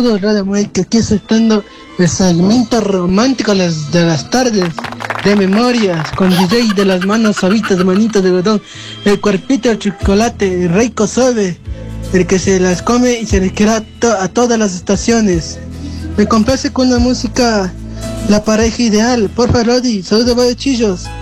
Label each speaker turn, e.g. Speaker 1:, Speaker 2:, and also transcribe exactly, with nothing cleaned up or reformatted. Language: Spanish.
Speaker 1: saludos, Radio Muay, que aquí está estando el segmento romántico las, de las tardes, de memorias, con D J de las manos suavitas, de manitos de botón, el cuerpito de chocolate, el rey Kosobe, el que se las come y se les queda to- a todas las estaciones. Me complace con la música La Pareja Ideal, porfa Rodi, saludos de Chillos.